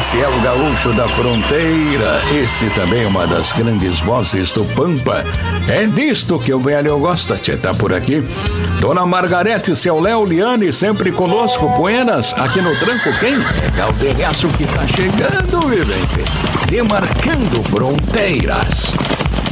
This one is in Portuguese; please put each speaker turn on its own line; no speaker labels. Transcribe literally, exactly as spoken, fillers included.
esse é o Gaúcho da Fronteira. Esse também é uma das grandes vozes do Pampa. É disto que o velho gosta, tchê, tá por aqui. Dona Margarete, seu Léo, Liane, sempre conosco. Buenas, aqui no tranco, quem? É Galdeiraço que tá chegando, vivente. Demarcando fronteiras.